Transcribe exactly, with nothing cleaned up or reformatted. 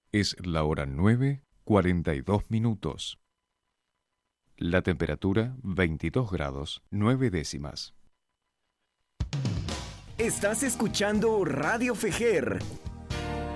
Es la hora nueve, cuarenta y dos minutos. La temperatura veintidós grados, nueve décimas. Estás escuchando Radio Fejer,